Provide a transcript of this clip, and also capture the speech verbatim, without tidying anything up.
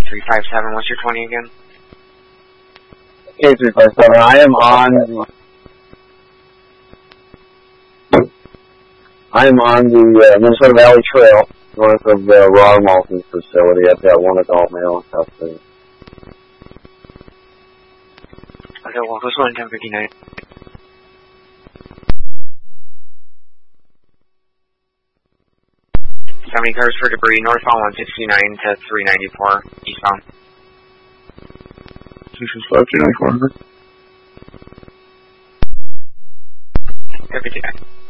three five seven, what's your twenty again? K three five seven, I am on the... I am on the uh, Minnesota Valley Trail, north of the Raw Malting facility. I've got one adult male in custody. Okay, well, who's one ten fifty-nine? seventy cars for debris, northbound one sixty-nine to three ninety-four, eastbound. six five two ninety-four hundred. fifty-nine.